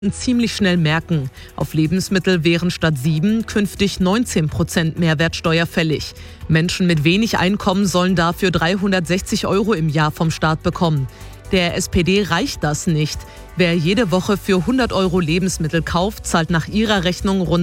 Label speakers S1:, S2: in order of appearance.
S1: ziemlich schnell merken. Auf Lebensmittel wären statt 7 künftig 19% Mehrwertsteuer fällig. Menschen mit wenig Einkommen sollen dafür 360 € im Jahr vom Staat bekommen. Der SPD reicht das nicht. Wer jede Woche für 100 € Lebensmittel kauft, zahlt nach ihrer Rechnung rund